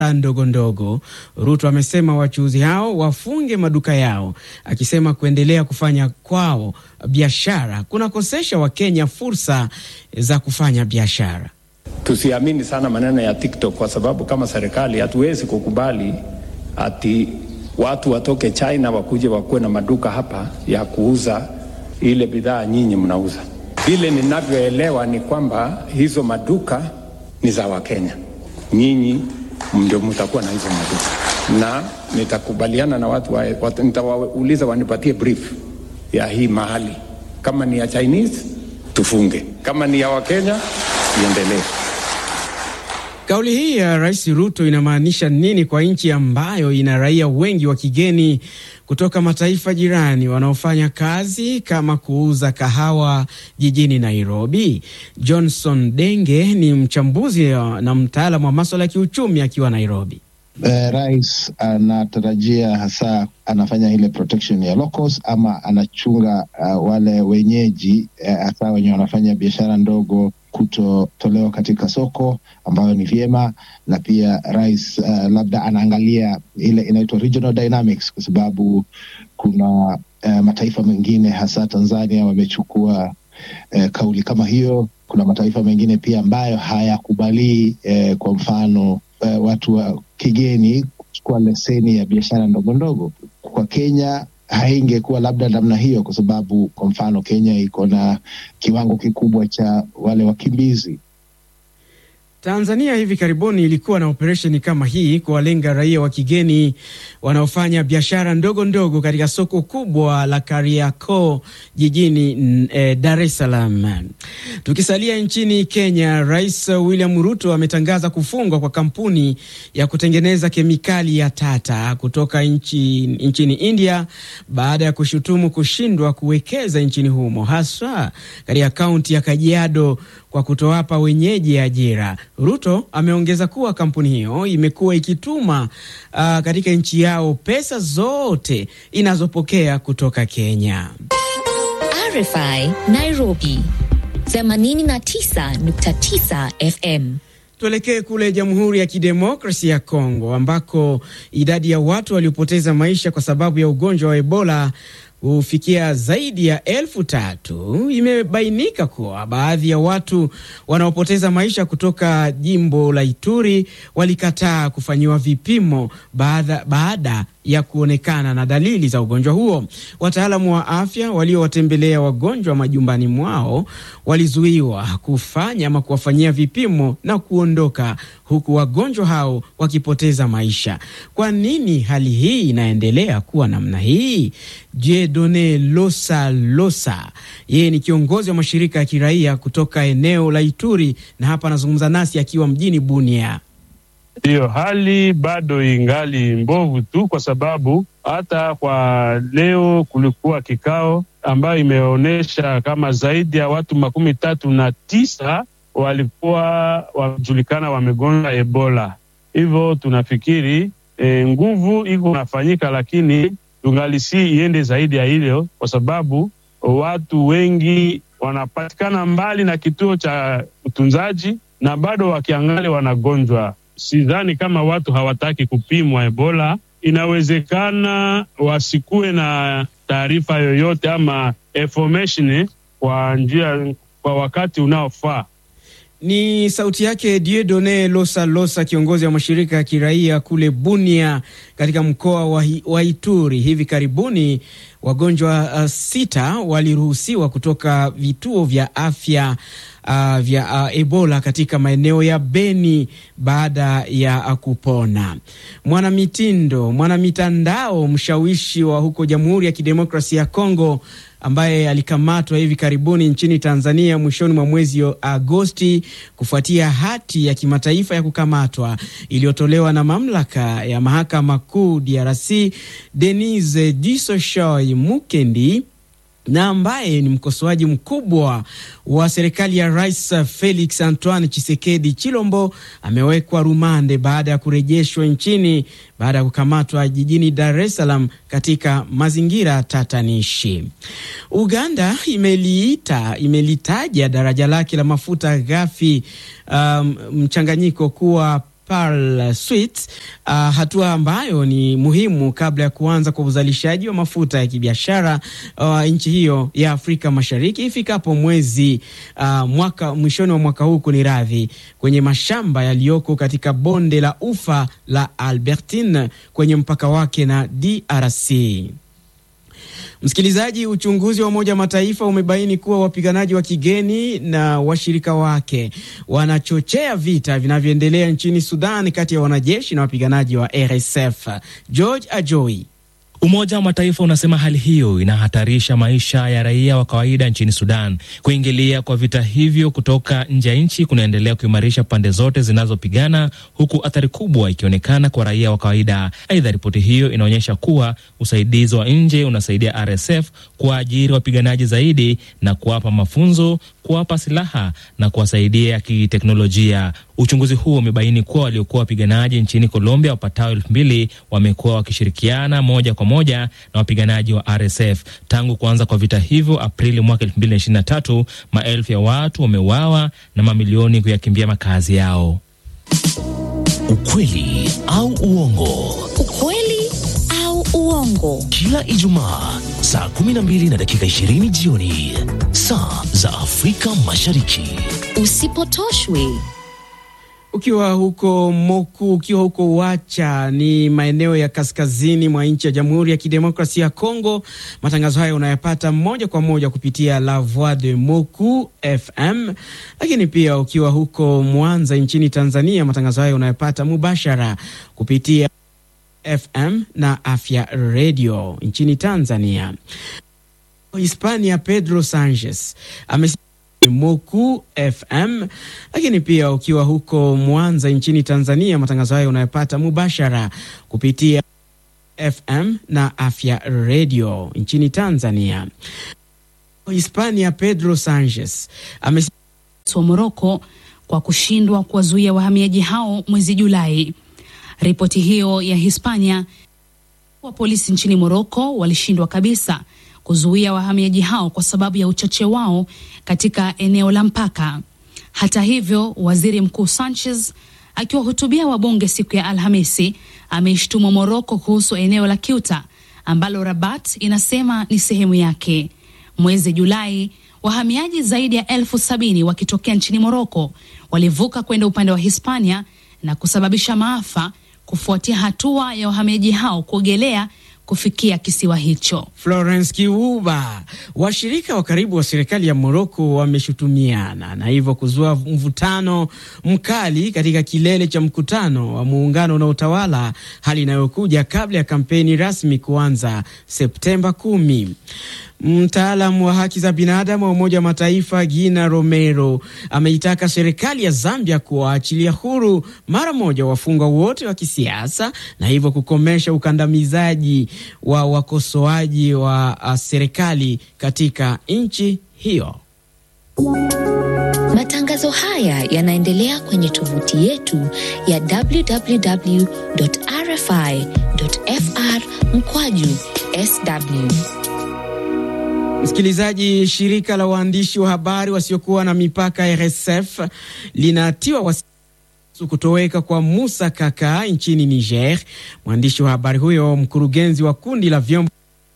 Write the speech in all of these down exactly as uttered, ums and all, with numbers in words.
ndogo ndogo. Ruto amesema wachuuzi hao wafunge maduka yao, akisema kuendelea kufanya kwao biashara kunakosesha Wakenya fursa za kufanya biashara. Tusiamini sana maneno ya TikTok kwa sababu kama serikali hatuwezi kukubali ati watu watoke China wakuje wakuwe na maduka hapa ya kuuza ile bidhaa nyinyi mnauza. Vile ninavyoelewa ni kwamba hizo maduka ni za Wakenya. Nyinyi ndio mtakuwa na hizo maduka. Na nitakubaliana na watu, wa, watu nitawauliza wanipatie brief ya hii mahali. Kama ni ya Chinese, tufunge. Kama ni ya Wakenya, iendelee. Kauli hii ya Rais Ruto inamaanisha nini kwa nchi ambayo ina raia wengi wa kigeni kutoka mataifa jirani wanaofanya kazi kama kuuza kahawa jijini Nairobi? Johnson Denge ni mchambuzi na mtaalamu wa masuala ya kiuchumi akiwa Nairobi. Uh, Rais anatarajia hasa anafanya ile protection ya locals ama anachunga uh, wale wenyeji uh, hasa wenye wanafanya biashara ndogo kutotolewa katika soko, ambayo ni vyema. Na pia Rais uh, labda anaangalia ile inaitwa regional dynamics, kwa sababu kuna uh, mataifa mengine hasa Tanzania wamechukua uh, kauli kama hiyo. Kuna mataifa mengine pia ambayo hayakubali uh, kwa mfano uh, watu wa kigeni kuchukua leseni ya biashara ndogo ndogo. Kwa Kenya haingekuwa labda namna hiyo, kwa sababu kwa mfano Kenya iko na kiwango kikubwa cha wale wakimbizi. Tanzania hivi karibuni ilikuwa na operesheni kama hii kuwalenga raia wa kigeni wanaofanya biashara ndogo ndogo katika soko kubwa la Kariakoo jijini eh, Dar es Salaam. Tukisalia nchini Kenya, Rais William Ruto ametangaza kufungwa kwa kampuni ya kutengeneza kemikali ya Tata kutoka nchi, nchini India baada ya kushutumu kushindwa kuwekeza nchini humo, hasa katika kaunti ya Kajiado kwa kutowapa wenyeji ajira. Ruto ameongeza kuwa kampuni hiyo imekuwa ikituma uh, katika nchi yao pesa zote inazopokea kutoka Kenya. R F I Nairobi themanini na tisa nukta tisa F M. Tuelekee kule Jamhuri ya Kidemokrasia ya Kongo ambako idadi ya watu waliopoteza maisha kwa sababu ya ugonjwa wa Ebola hufikia zaidi ya elfu tatu. Imebainika kuwa baadhi ya watu wanaopoteza maisha kutoka jimbo la Ituri walikataa kufanyiwa vipimo baada, baada ya kuonekana na dalili za ugonjwa huo. Wataalamu wa afya waliowatembelea wagonjwa majumbani mwao walizuiwa kufanya ama kuwafanyia vipimo na kuondoka, huku wagonjwa hao wakipoteza maisha. Kwa nini hali hii inaendelea kuwa namna hii? Dieudonne Losa Losa, yeye ni kiongozi wa mashirika ya kiraia kutoka eneo la Ituri, na hapa anazungumza nasi akiwa mjini Bunia. Hiyo hali bado ingali mbovu tu, kwa sababu hata kwa leo kulikuwa kikao ambayo imeonyesha kama zaidi ya watu makumi tatu na tisa walikuwa wajulikana wamegonjwa Ebola. Hivyo tunafikiri e, nguvu iko nafanyika, lakini tungalisi iende zaidi ya hilo, kwa sababu watu wengi wanapatikana mbali na kituo cha utunzaji na bado wakiangali wanagonjwa. Sidhani kama watu hawataki kupimwa Ebola. Inawezekana wasikue na taarifa yoyote ama information kwa njia, kwa wakati unaofaa. Ni sauti yake Dieudonne Losa Losa, kiongozi wa mashirika ya kiraia kule Bunia katika mkoa wa, wa Ituri. Hivi karibuni wagonjwa uh, sita waliruhusiwa kutoka vituo vya afya uh, vya uh, Ebola katika maeneo ya Beni baada ya uh, kupona. Mwanamitindo, mwanamitandao mshawishi wa huko Jamhuri ya Kidemokrasia ya Kongo ambaye alikamatwa hivi karibuni nchini Tanzania mwishoni mwa mwezi Agosti kufuatia hati ya kimataifa ya kukamatwa iliyotolewa na mamlaka ya mahakama kuu D R C, Denise Dissoshoy Mukendi, na ambaye ni mkosoaji mkubwa wa serikali ya Rais Felix Antoine Tshisekedi Chilombo, amewekwa rumande baada ya kurejeshwa nchini baada ya kukamatwa jijini Dar es Salaam katika mazingira tatanishi. Uganda imeliita imelitaja daraja lake la mafuta ghafi um, mchanganyiko kuwa Pearl Sweet, uh, hatua ambayo ni muhimu kabla ya kuanza kwa uzalishaji wa mafuta ya kibiashara uh, nchi hiyo ya Afrika Mashariki ifikapo mwezi uh, mwaka mwishoni wa mwaka huu kuniradhi, kwenye mashamba yaliyoko katika bonde la ufa la Albertine kwenye mpaka wake na D R C. Msikilizaji, uchunguzi wa Umoja Mataifa umebaini kuwa wapiganaji wa kigeni na washirika wake wanachochea vita vinavyoendelea nchini Sudan kati ya wanajeshi na wapiganaji wa R S F. George Ajoi. Umoja wa Mataifa unasema hali hiyo inahatarisha maisha ya raia wa kawaida nchini Sudan. Kuingilia kwa vita hivyo kutoka nje ya nchi kunaendelea kuimarisha pande zote zinazopigana, huku athari kubwa ikionekana kwa raia wa kawaida. Aidha, ripoti hiyo inaonyesha kuwa usaidizi wa nje unasaidia R S F kuajiri wapiganaji zaidi na kuwapa mafunzo, kuwapa silaha na kuwasaidia kiteknolojia. Uchunguzi huo umebaini kuwa waliokuwa wapiganaji nchini Colombia wapatao elfu mbili wamekuwa wakishirikiana moja kwa moja na wapiganaji wa R S F. Tangu kuanza kwa vita hivyo Aprili mwaka elfu mbili ishirini na tatu, maelfu ya watu wameuawa na mamilioni kuyakimbia makazi yao. Ukweli au uongo? Ukweli au uongo? Kila Ijumaa saa kumi na mbili na dakika ishirini jioni saa za Afrika Mashariki. Usipotoshwe. Ukiwa huko Moku, ukiwa huko Wacha, ni maeneo ya kaskazini mwa nchi ya Jamhuri ya Kidemokrasia ya Kongo. Matangazo haya unayapata moja kwa moja kupitia La Voix de Moku F M. Lakini pia ukiwa huko Mwanza nchini Tanzania, matangazo haya unayapata mubashara kupitia F M na Afya Radio nchini Tanzania. Hispania, Pedro Sanchez ame Moku F M. Lakini pia ukiwa huko Mwanza nchini Tanzania, matangazo hayo unayopata mubashara kupitia F M na Afya Radio nchini Tanzania. Hispania, Pedro Sanchez ame wa Morocco kwa kushindwa kuwazuia wahamiaji hao mwezi Julai. Ripoti hiyo ya Hispania, wa polisi nchini Morocco walishindwa kabisa kuzuia wahamiaji hao kwa sababu ya uchache wao katika eneo la mpaka. Hata hivyo, Waziri Mkuu Sanchez akiwahutubia wabunge siku ya Alhamisi ameishtumu Morocco kuhusu eneo la Ceuta ambalo Rabat inasema ni sehemu yake. Mwezi Julai, wahamiaji zaidi ya elfu sabini wakitokea nchini Morocco walivuka kwenda upande wa Hispania na kusababisha maafa kufuatia hatua ya wahamiaji hao kuogelea kufikia kisiwa hicho. Florence Kiuba. Washirika wa karibu wa serikali ya Morocco wameshutumiana na hivyo kuzua mvutano mkali katika kilele cha mkutano wa muungano na utawala, hali inayokuja kabla ya kampeni rasmi kuanza Septemba kumi. Mtaalamu wa haki za binadamu wa Umoja wa Mataifa Gina Romero ameitaka serikali ya Zambia kuwaachilia huru mara moja wafungwa wote wa kisiasa na hivyo kukomesha ukandamizaji wa wakosoaji wa uh, serikali katika nchi hiyo. Matangazo haya yanaendelea kwenye tovuti yetu ya w w w dot r f i dot f r mkwaju s w. Msikilizaji, shirika la waandishi wa habari wasiokuwa na mipaka R S F linatiwa wasiwasi kutoweka kwa Musa Kaka nchini Niger. Mwandishi wa habari huyo, mkurugenzi wa kundi la vyombo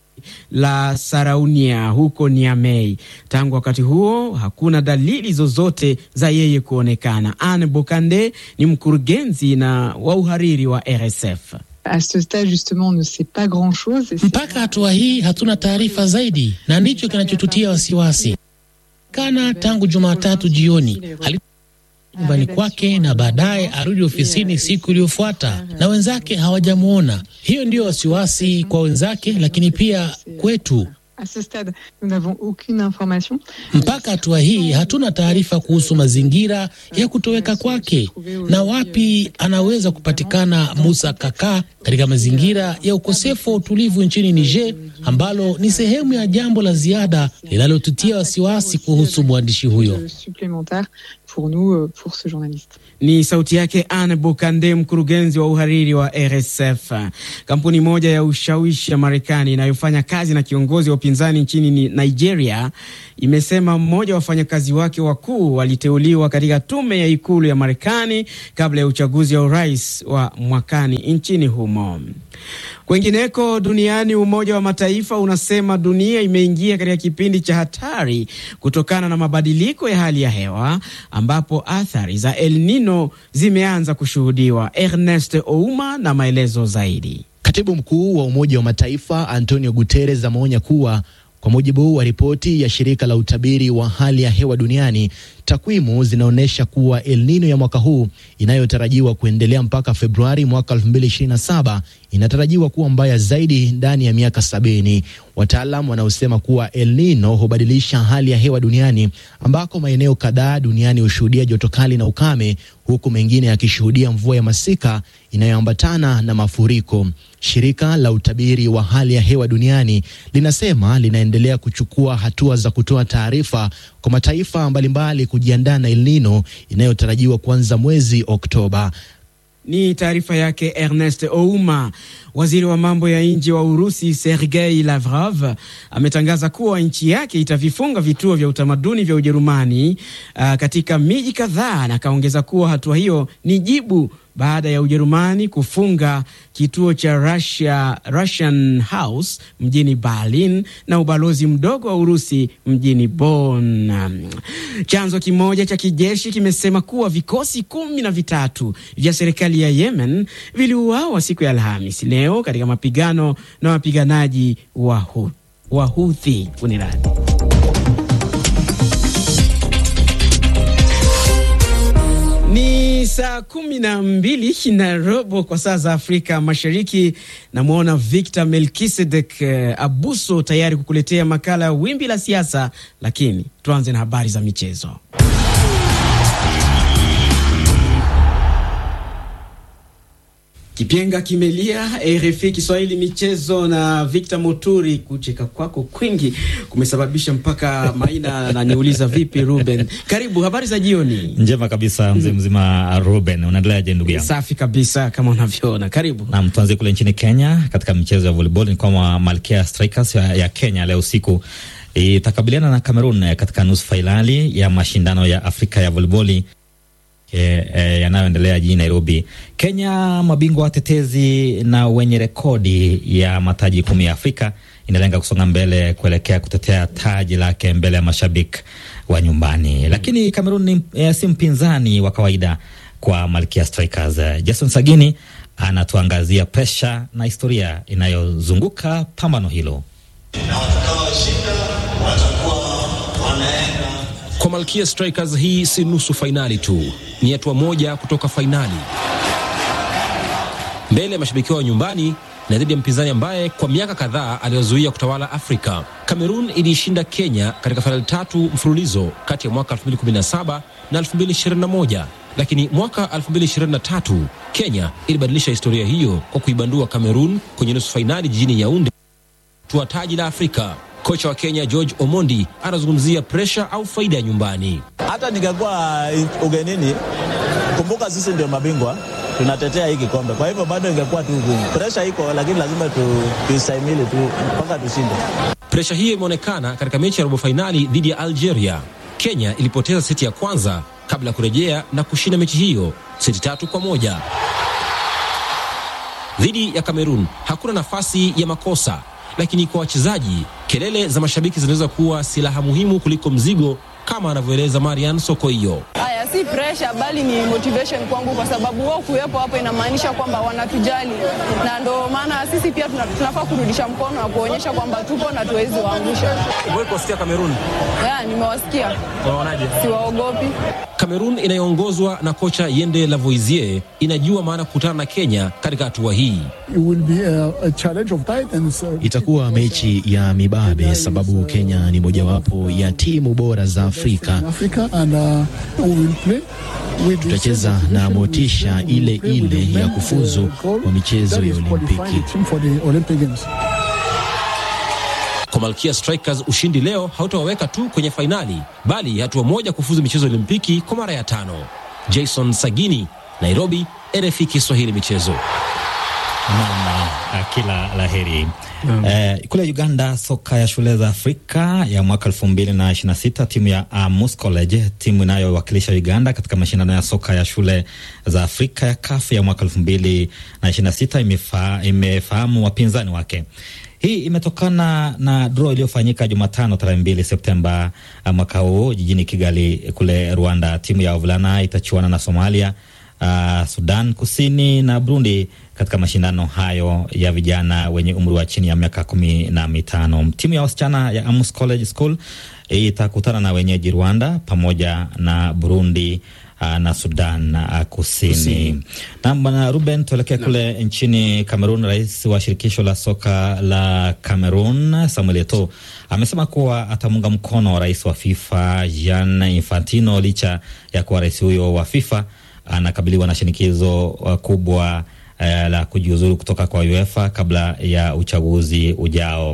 la Saraunia huko Niamey. Tangu wakati huo hakuna dalili zozote za yeye kuonekana. Anne Bokande ni mkurugenzi na wa uhariri wa R S F. À ce stade justement on ne sait pas grand chose. Mpaka hatua hii hatuna taarifa zaidi, na ndicho kinachotutia wasiwasi. Kana tangu Jumatatu jioni ali nyumbani kwake na baadaye arudi ofisini siku iliyofuata na wenzake hawajamuona. Hiyo ndio wasiwasi kwa wenzake, lakini pia kwetu. À ce stade, nous n'avons aucune information. Mpaka hatua hii hatuna taarifa kuhusu mazingira ya kutoweka kwake na wapi anaweza kupatikana Musa Kaka katika mazingira ya ukosefu wa utulivu nchini Niger, ambalo ni sehemu ya jambo la ziada linalotutia wasiwasi kuhusu mwandishi huyo. Supplémentaire pour nous, pour ce journaliste. Ni sauti yake Anne Bukande, mkurugenzi wa uhariri wa R S F. Kampuni moja ya ushawishi ya Marekani inayofanya kazi na kiongozi wa upinzani nchini Nigeria imesema mmoja wa wafanyakazi wake wakuu waliteuliwa katika tume ya ikulu ya Marekani kabla ya uchaguzi wa urais wa mwakani nchini humo. Kwengineko duniani, Umoja wa Mataifa unasema dunia imeingia katika kipindi cha hatari kutokana na mabadiliko ya hali ya hewa ambapo athari za El Nino zimeanza kushuhudiwa. Ernest Ouma na maelezo zaidi. Katibu mkuu wa Umoja wa Mataifa Antonio Guterres ameonya kuwa kwa mujibu wa ripoti ya shirika la utabiri wa hali ya hewa duniani, takwimu zinaonyesha kuwa El Nino ya mwaka huu inayotarajiwa kuendelea mpaka Februari mwaka elfu mbili ishirini na saba inatarajiwa kuwa mbaya zaidi ndani ya miaka sabini. Wataalam wanaosema kuwa El Nino hubadilisha hali ya hewa duniani ambako maeneo kadhaa duniani hushuhudia joto kali na ukame, huku mengine yakishuhudia mvua ya masika inayoambatana na mafuriko. Shirika la utabiri wa hali ya hewa duniani linasema linaendelea kuchukua hatua za kutoa taarifa kwa mataifa mbalimbali kujiandaa na El Nino inayotarajiwa kuanza mwezi Oktoba. Ni taarifa yake Ernest Ouma. Waziri wa mambo ya nje wa Urusi Sergei Lavrov ametangaza kuwa nchi yake itavifunga vituo vya utamaduni vya Ujerumani uh, katika miji kadhaa, na kaongeza kuwa hatua hiyo ni jibu baada ya Ujerumani kufunga kituo cha Russia, Russian House mjini Berlin na ubalozi mdogo wa Urusi mjini Bonn. Chanzo kimoja cha kijeshi kimesema kuwa vikosi kumi na vitatu vya serikali ya Yemen viliuawa siku ya Alhamisi leo katika mapigano na wapiganaji wa wa Houthi. Unirani. Ni saa kumi na mbili na robo kwa saa za Afrika Mashariki. Namuona Victor Melkisedek Abuso tayari kukuletea makala ya Wimbi la Siasa, lakini tuanze na habari za michezo. Kipenga kimelia. R F I Kiswahili michezo na Victor Moturi. Kucheka kwako kwingi kumesababisha mpaka Maina ananiuliza vipi Ruben. Karibu, habari za jioni. Njema kabisa mzee mzima Ruben. Unaendeleaje ndugu yangu? Safi kabisa kama unavyoona. Karibu. Na tuanze kule nchini Kenya katika michezo ya volleyball. Ni kwa Malkia Strikers ya, ya Kenya leo usiku itakabiliana na Cameroon katika nusu finali ya mashindano ya Afrika ya volleyball E, e, yanayoendelea jijini Nairobi. Kenya, mabingwa watetezi na wenye rekodi ya mataji kumi ya Afrika, inalenga kusonga mbele kuelekea kutetea taji lake mbele ya mashabiki wa nyumbani. Lakini Cameroon ni e, si mpinzani wa kawaida kwa Malkia Strikers. Jason Sagini anatuangazia presha na historia inayozunguka pambano hilo. Kwa Malkia Strikers hii si nusu fainali tu, ni hatua moja kutoka fainali. Mbele ya mashabiki wa nyumbani na dhidi ya mpinzani ambaye kwa miaka kadhaa aliyozuia kutawala Afrika. Cameroon ilishinda Kenya katika fainali tatu mfululizo kati ya mwaka elfu mbili kumi na saba na elfu mbili ishirini na moja. Lakini mwaka elfu mbili ishirini na tatu Kenya ilibadilisha historia hiyo kwa kuibandua Cameroon kwenye nusu fainali jijini Yaounde kwa taji la Afrika. Kocha wa Kenya George Omondi anazungumzia presha au faida ya nyumbani. Hata ningekuwa ugenini, kumbuka sisi ndio mabingwa, tunatetea hiki kombe. Kwa hivyo bado ingekuwa tu gumu. Presha iko, lakini lazima tu tuistahimili tu mpaka tushinde. Presha hii imeonekana katika mechi ya robo finali dhidi ya Algeria. Kenya ilipoteza seti ya kwanza kabla kurejea na kushinda mechi hiyo seti tatu kwa moja. Dhidi ya Cameroon hakuna nafasi ya makosa. Lakini kwa wachezaji, kelele za mashabiki zinaweza kuwa silaha muhimu kuliko mzigo, kama anavyoeleza Marian Sokoio. Haya si pressure bali ni motivation kwangu, kwa sababu wao kuwepo hapa inamaanisha kwamba wanatujali, na ndio maana sisi pia tunafaa kurudisha mkono na kuonyesha kwamba tupo na tuwezi waangusha. Wewe kusikia Cameroon? Yeah, nimewasikia. Unaonaje? Siwaogopi. Cameroon inayoongozwa na kocha Yende Lavoisier inajua maana kukutana na Kenya katika hatua hii. Itakuwa mechi ya mibabe sababu Kenya ni mojawapo ya timu bora za Afrika. Tutacheza na motisha ile ile ya kufuzu kwa michezo ya Olimpiki. Kwa Malkia Strikers, ushindi leo hautawaweka tu kwenye fainali, bali hatua moja kufuzu michezo ya Olimpiki kwa mara ya tano. Jason Sagini, Nairobi, R F I Kiswahili michezo. Mama, kila laheri. Mm. Eh, kule Uganda, soka ya shule za Afrika ya mwaka elfu mbili na ishirini na sita, timu ya Amus College, timu inayowakilisha Uganda katika mashindano ya soka ya shule za Afrika ya C A F ya mwaka elfu mbili na ishirini na sita imefa, imefahamu wapinzani wake. Hii imetokana na draw iliyofanyika Jumatano tarehe mbili Septemba mwaka huu jijini Kigali kule Rwanda. Timu ya wavulana itachuana na Somalia, uh, Sudan Kusini na Burundi katika mashindano hayo ya vijana wenye umri wa chini ya miaka kumi na mitano. Timu ya wasichana ya Amus College School itakutana na wenyeji Rwanda pamoja na Burundi uh, na Sudan uh, Kusini. Kusini. Na bwana Ruben, tuelekea kule nchini Cameroon. Rais wa shirikisho la soka la Cameroon, Samuel Eto'o, amesema kuwa atamunga mkono wa rais wa FIFA Gianni Infantino licha ya kuwa rais huyo wa FIFA anakabiliwa na shinikizo uh, kubwa Uh, la kujiuzuru kutoka kwa UEFA kabla ya uchaguzi ujao.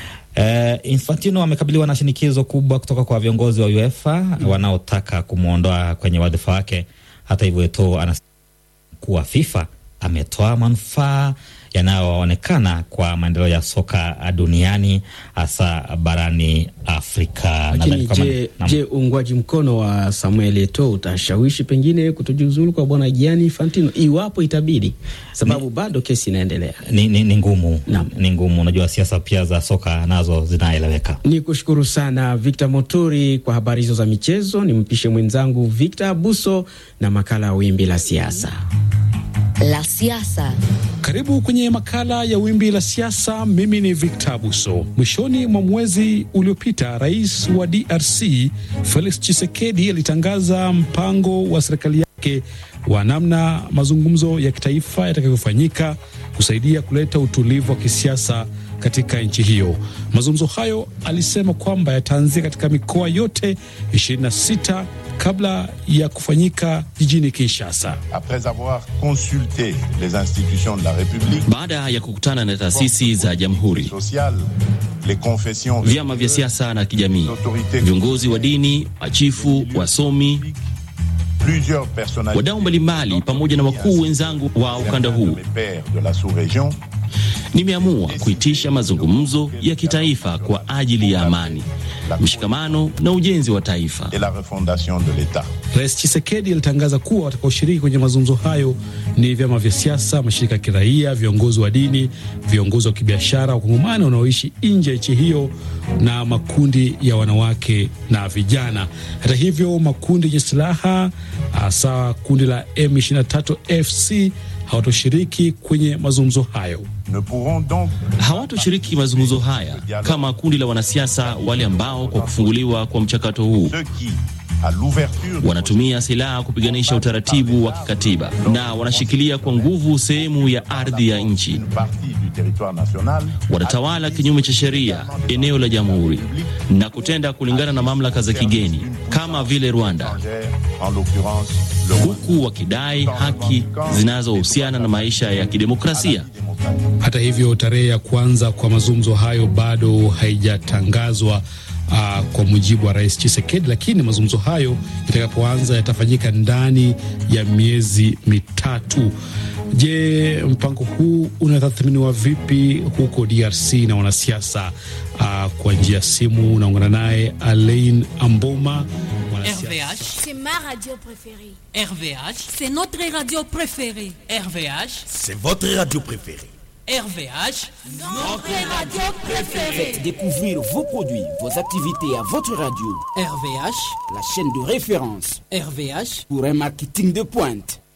Uh, Infantino amekabiliwa na shinikizo kubwa kutoka kwa viongozi wa UEFA mm. wanaotaka kumuondoa kwenye wadhifa wake. Hata hivyo, Eto'o anasema kuwa FIFA ametoa manufaa yanayoonekana kwa maendeleo ya soka duniani hasa barani Afrika. Lakini je, je uungwaji mkono wa Samuel Eto'o utashawishi pengine kutojiuzulu kwa bwana Gianni Infantino iwapo itabidi, sababu ni, bado kesi inaendelea? Ni, ni, ni ngumu ni ngumu. Unajua siasa pia za soka nazo zinaeleweka. Ni kushukuru sana Victor Moturi kwa habari hizo za michezo. Nimpishe mwenzangu Victor Abuso na makala ya Wimbi la Siasa. La Siasa. Karibu kwenye makala ya Wimbi la Siasa. Mimi ni Victor Abuso. Mwishoni mwa mwezi uliopita, rais wa D R C Felix Tshisekedi alitangaza mpango wa serikali yake wa namna mazungumzo ya kitaifa yatakayofanyika kusaidia kuleta utulivu wa kisiasa katika nchi hiyo. Mazungumzo hayo alisema kwamba yataanzia katika mikoa yote ishirini na sita kabla ya kufanyika jijini Kinshasa. Baada ya kukutana na taasisi za jamhuri, vyama vya siasa na kijamii, viongozi wa dini, machifu, wasomi, wadau mbalimbali pamoja na wakuu wenzangu wa ukanda huu, nimeamua kuitisha mazungumzo ya kitaifa kwa ajili ya amani, mshikamano na ujenzi wa taifa. Rais Tshisekedi alitangaza kuwa watakaoshiriki kwenye mazungumzo hayo ni vyama vya siasa, mashirika ya kiraia, viongozi wa dini, viongozi wa kibiashara, wakongomani wanaoishi nje ya nchi hiyo na makundi ya wanawake na vijana. Hata hivyo, makundi yenye silaha hasa kundi la M ishirini na tatu F C hawatoshiriki kwenye mazungumzo hayo. Hawatoshiriki mazungumzo haya kama kundi la wanasiasa wale ambao kwa kufunguliwa kwa mchakato huu wanatumia silaha kupiganisha utaratibu wa kikatiba na wanashikilia kwa nguvu sehemu ya ardhi ya nchi. Wanatawala kinyume cha sheria eneo la jamhuri na kutenda kulingana na mamlaka za kigeni kama vile Rwanda, huku wakidai haki zinazohusiana na maisha ya kidemokrasia. Hata hivyo, tarehe ya kwanza kwa mazungumzo hayo bado haijatangazwa uh, kwa mujibu wa Rais Tshisekedi, lakini mazungumzo hayo yatakapoanza yatafanyika ndani ya miezi mitatu. Je, mpango huu unatathminiwa vipi huko D R C na wanasiasa? Uh, kwa njia ya simu unaungana naye Alain Amboma. R V H, c'est ma radio préférée. R V H, c'est notre radio préférée. R V H, c'est votre radio préférée. R V H, notre radio préférée. Faites découvrir vos produits, vos activités à votre radio. R V H, la chaîne de référence. R V H, pour un marketing de pointe.